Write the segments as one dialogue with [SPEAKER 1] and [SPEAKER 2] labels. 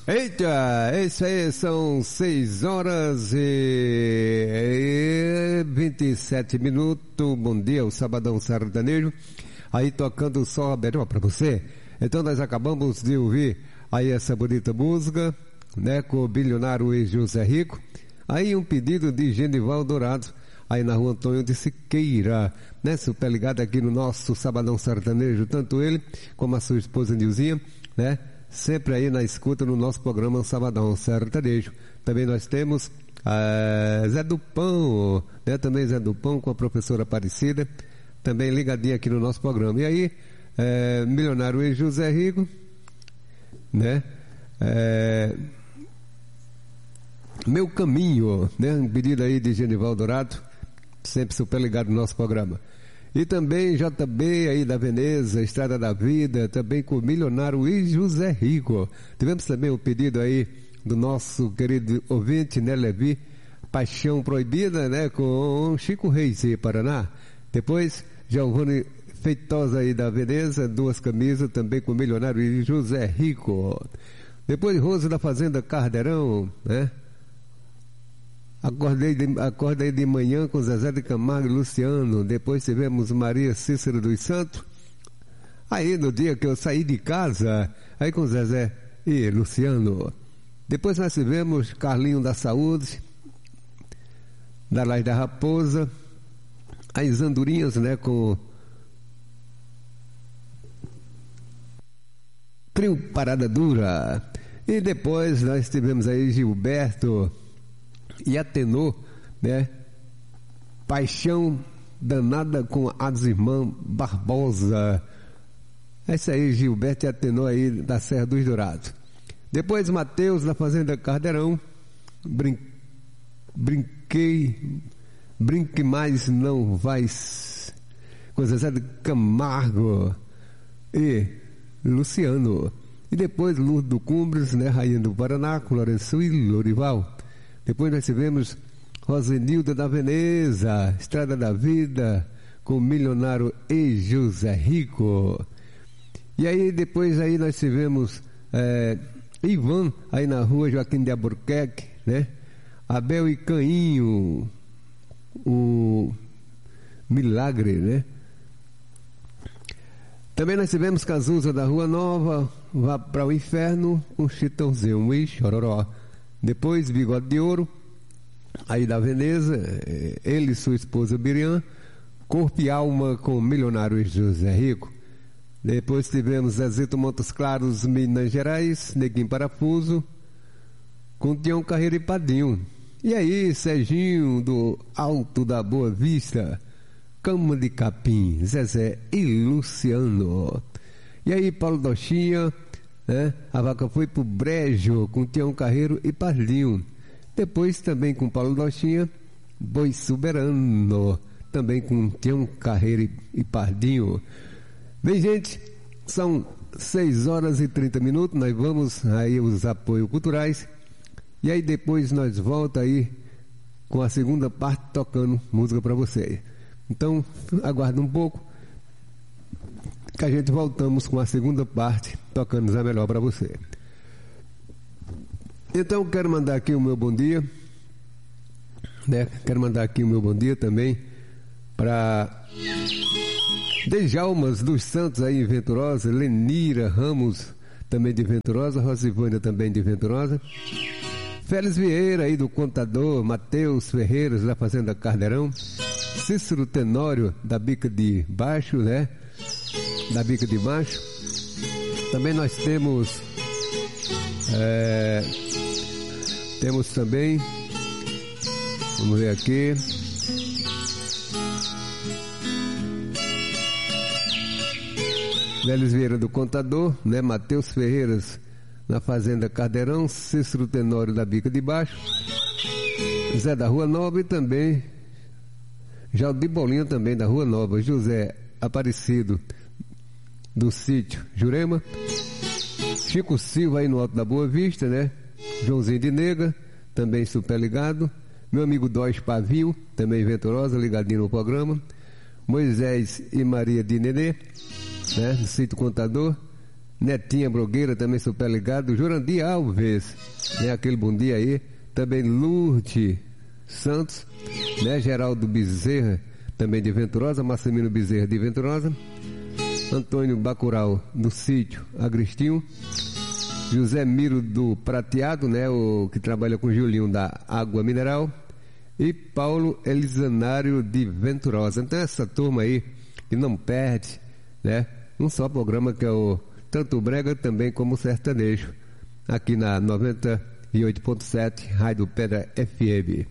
[SPEAKER 1] Eita, isso aí, são 6 horas e 27 minutos. Bom dia, o Sabadão Sertanejo. Aí tocando só melhor pra você. Então nós acabamos de ouvir aí essa bonita música, né, com o bilionário e José Rico. Aí um pedido de Genival Dourado, aí na rua Antônio de Siqueira, né, super ligado aqui no nosso Sabadão Sertanejo, tanto ele como a sua esposa Nilzinha, né, sempre aí na escuta no nosso programa Sabadão Sertanejo. Também nós temos Zé do Pão, né, também Zé do Pão com a professora Aparecida, também ligadinho aqui no nosso programa. E aí, milionário e José Rico, né, Meu Caminho, né, um pedido aí de Genival Dourado, sempre super ligado no nosso programa. E também JB aí da Veneza, Estrada da Vida, também com o milionário e José Rico. Tivemos também o pedido aí do nosso querido ouvinte, né, Levi, Paixão Proibida, né, com Chico Reis e Paraná. Depois, Giovanni Feitosa aí da Veneza, Duas Camisas, também com o milionário e José Rico. Depois, Rosa da Fazenda Cardeirão, né? Acordei de manhã com Zezé de Camargo e Luciano. Depois tivemos Maria Cícero dos Santos. Aí no dia que eu saí de casa, aí com Zezé e Luciano. Depois nós tivemos Carlinho da Saúde, da Laje da Raposa, as Andorinhas, né, com Trio Parada Dura. E depois nós tivemos aí Gilberto e Atenor, né? Paixão Danada com as irmãs Barbosa. Esse aí, Gilberto e Atenor aí da Serra dos Dourados. Depois Mateus da Fazenda Cardeirão, Brinque Mais Não Vai, com Zezé de Camargo e Luciano. E depois Lourdes do Cumbres, né, Rainha do Paraná, com Lourenço e Lorival. Depois nós tivemos Rosenilda da Veneza, Estrada da Vida, com Milionário e José Rico. E aí depois aí nós tivemos Ivan, aí na rua Joaquim de Albuquerque, né? Abel e Cainho, o Milagre, né? Também nós tivemos Cazuza da Rua Nova, Vá para o Inferno, um Chitãozinho e Chororó. Depois Bigode de Ouro, aí da Veneza, ele e sua esposa Birian, Corpo e Alma com Milionário e José Rico. Depois tivemos Zezito Montes Claros, Minas Gerais, Neguinho Parafuso, com Tião Carreira e Padinho. E aí, Serginho do Alto da Boa Vista, Cama de Capim, Zezé e Luciano. E aí, Paulo Dochinha, né? A Vaca Foi pro Brejo, com Tião Carreiro e Padinho. Depois também com Paulo Dochinha, Boi Soberano, também com Tião Carreiro e Pardinho. Bem, gente, são 6 horas e 30 minutos, nós vamos aí os apoios culturais, e aí depois nós volta aí com a segunda parte tocando música para vocês. Então, aguarda um pouco, que a gente voltamos com a segunda parte tocando já melhor para você. Então, quero mandar aqui o meu bom dia, né? Quero mandar aqui o meu bom dia também para Dejalmas dos Santos aí em Venturosa, Lenira Ramos também de Venturosa, Rosivânia também de Venturosa, Félix Vieira aí do Contador, Mateus Ferreiras da Fazenda Cardeirão, Cícero Tenório da Bica de Baixo, né? Da Bica de Baixo. Também nós temos também, vamos ver aqui, Félix Vieira do Contador, né? Mateus Ferreiras na Fazenda Cardeirão, Cícero Tenório da Bica de Baixo, Zé da Rua Nova e também Jaldi Bolinha também da Rua Nova, José Aparecido do sítio Jurema, Chico Silva aí no Alto da Boa Vista, né? Joãozinho de Nega, também super ligado, meu amigo Dóis Pavio, também Venturosa, ligadinho no programa, Moisés e Maria de Nenê, né? Do sítio Contador, Netinha Brogueira, também super ligado. Jurandir Alves, né? Aquele bom dia aí. Também Lourdes Santos, né? Geraldo Bezerra, também de Venturosa. Massimino Bezerra de Venturosa. Antônio Bacurau, do sítio Agristinho. José Miro do Prateado, né? O que trabalha com Julinho da Água Mineral. E Paulo Elisanário de Venturosa. Então essa turma aí que não perde, né? Um só programa que é o tanto o brega também como o sertanejo, aqui na 98.7 Rádio Pedra FM.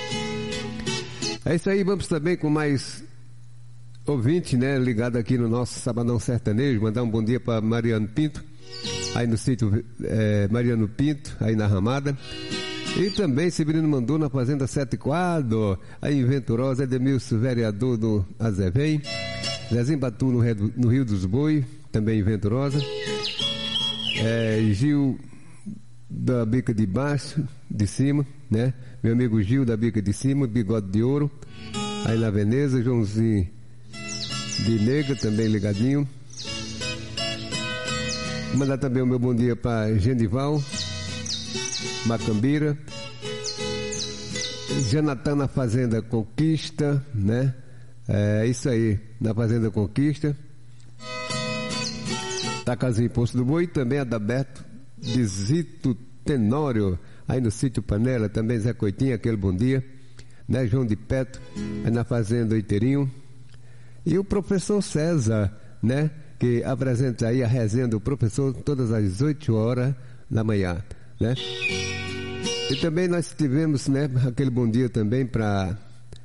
[SPEAKER 1] É isso aí, vamos também com mais ouvinte, né, ligado aqui no nosso Sabadão Sertanejo. Mandar um bom dia para Mariano Pinto, aí no sítio Mariano Pinto, aí na Ramada. E também Severino mandou na Fazenda Sete Quadro, aí em Venturosa. Edemilson, vereador do Azevém. Zezinho Batu no Rio dos Boi, também em Venturosa. Gil da Bica de Baixo, de Cima, né? Meu amigo Gil da Bica de Cima, Bigode de Ouro, aí na Veneza. Joãozinho de Nega, também ligadinho. Mandar também o meu bom dia para Genival Macambira. Janatan na Fazenda Conquista, né? É isso aí, na Fazenda Conquista. Tacazinho Poço do Boi, também Adalberto de Zito Tenório, aí no sítio Panela, também Zé Coitinho, aquele bom dia, né? João de Peto, aí na Fazenda Oiteirinho. E o professor César, né? Que apresenta aí a resenha do professor todas as 8 horas da manhã, né? E também nós tivemos, né, aquele bom dia também para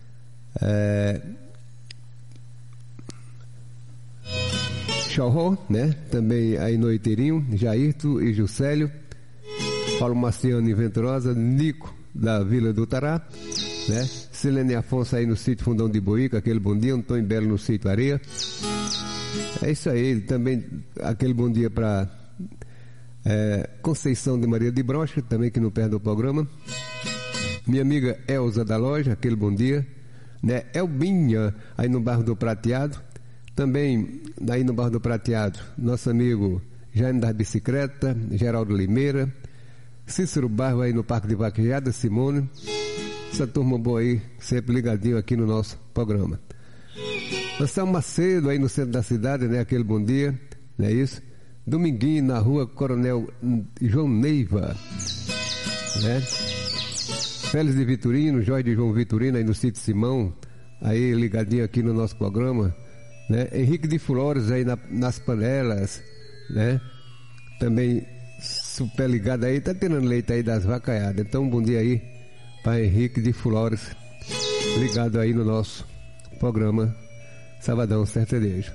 [SPEAKER 1] Chorró, né? Também aí no Oiteirinho, Jairto e Juscelio, Paulo Marciano e Venturosa, Nico da Vila do Tará, né? Silene Afonso aí no sítio Fundão de Boica, aquele bom dia. Antônio Belo no sítio Areia. É isso aí, também aquele bom dia para Conceição de Maria de Brocha, também que não perde o programa. Minha amiga Elza da Loja, aquele bom dia, né? Elbinha, aí no bairro do Prateado. Também aí no bairro do Prateado, nosso amigo Jaime da Bicicleta, Geraldo Limeira. Cícero Barro aí no Parque de Vaquejada, Simone. Essa turma boa aí, sempre ligadinho aqui no nosso programa. Anselmo Macedo aí no centro da cidade, né? Aquele bom dia, não é isso? Dominguinho na rua Coronel João Neiva, né? Félix de Vitorino, Jorge de João Vitorino aí no sítio Simão, aí ligadinho aqui no nosso programa, né? Henrique de Flores aí nas Panelas, né? Também super ligado aí, tá tirando leite aí das vacaiadas. Então um bom dia aí para Henrique de Flores, ligado aí no nosso programa Sabadão Sertanejo.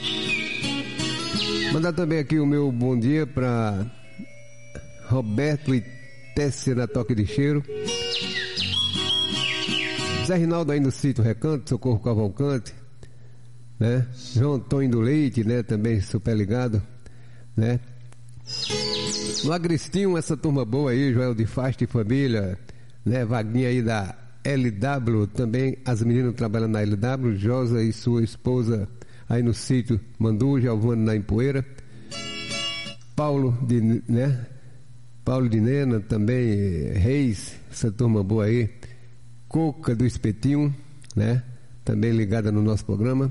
[SPEAKER 1] Mandar também aqui o meu bom dia para Roberto e Tessia na Toque de Cheiro. Zé Rinaldo aí no sítio Recanto, Socorro Cavalcante, né? João Antônio do Leite, né? Também super ligado, né? No Agristinho, essa turma boa aí, Joel de Fasta e família, né? Vaguinha aí da LW, também as meninas trabalhando na LW, Josa e sua esposa aí no sítio Mandu, Giovana na Empoeira. Paulo de Nena também, Reis, essa turma boa aí. Coca do Espetinho, né? Também ligada no nosso programa.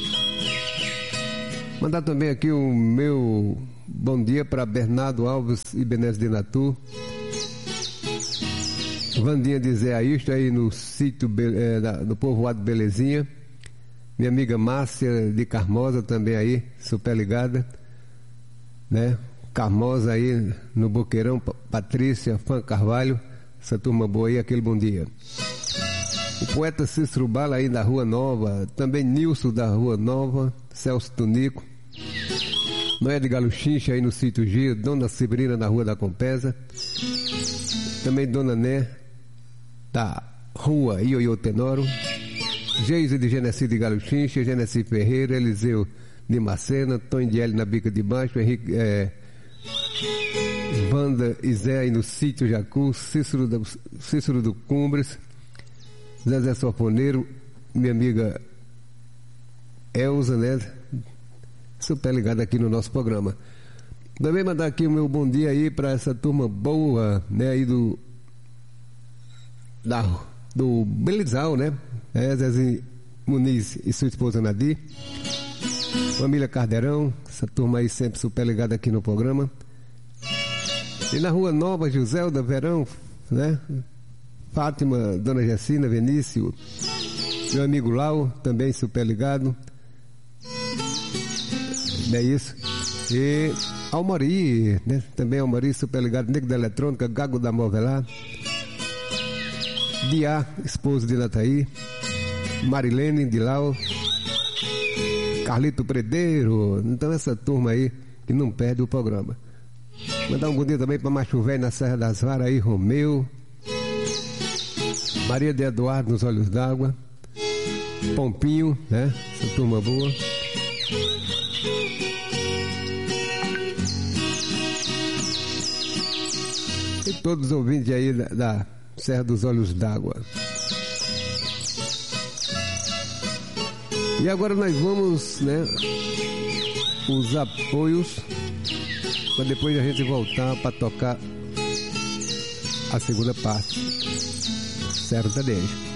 [SPEAKER 1] Mandar também aqui o meu bom dia para Bernardo Alves e Benés de Natu. Vandinha de Zé Aisto aí no sítio do povoado Belezinha. Minha amiga Márcia de Carmosa também aí, super ligada, né? Carmosa aí no Boqueirão, Patrícia, Fã Carvalho, essa turma boa aí, aquele bom dia. O poeta Cícero Bala aí da Rua Nova, também Nilson da Rua Nova, Celso Tonico, Noé de Galuchincha aí no sítio Gia, Dona Severina na Rua da Compesa, também Dona Né da Rua Ioiô Tenoro, Geise de Genesi de Galuchincha, Genesi Ferreira, Eliseu de Macena, Tony de L na Bica de Baixo, Henrique, Wanda e Zé aí no sítio Jacu, Cícero do Cumbres, Zezé Sofoneiro, minha amiga Elza, né? Super ligada aqui no nosso programa. Também mandar aqui o meu bom dia aí para essa turma boa, né, aí do Belizal, né? Zezinho Muniz e sua esposa Nadir. Família Cardeirão, essa turma aí sempre super ligada aqui no programa. E na Rua Nova, Joselda, Verão, né? Fátima, Dona Jacina, Vinícius, meu amigo Lau, também super ligado. É isso. E Almori, né? Também Almori, super ligado. Nego da Eletrônica, Gago da Movelar. Diá, esposo de Nataí. Marilene de Lau. Carlito Predeiro. Então essa turma aí que não perde o programa. Mandar um bom dia também para Macho Velho na Serra das Varas aí, Romeu. Maria de Eduardo nos Olhos d'Água. Pompinho, né? Essa turma boa. E todos os ouvintes aí da Serra dos Olhos d'Água. E agora nós vamos, né, os apoios para depois a gente voltar para tocar a segunda parte. Certo, Tadeu?